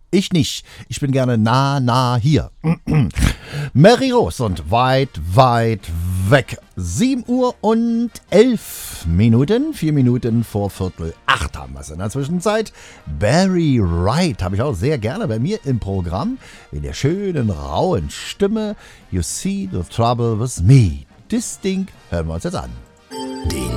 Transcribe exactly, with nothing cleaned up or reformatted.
Ich nicht. Ich bin gerne nah, nah hier. Mary Rose und weit, weit weg. sieben Uhr und elf Minuten. Vier Minuten vor Viertel acht haben wir es in der Zwischenzeit. Barry Wright habe ich auch sehr gerne bei mir im Programm. In der schönen, rauen Stimme. You see the trouble with me. Das Ding hören wir uns jetzt an. Den